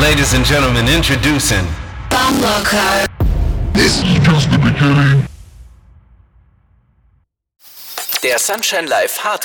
Ladies and gentlemen, introducing Bumlocker. This is just the beginning. Der Sunshine Live Hardcore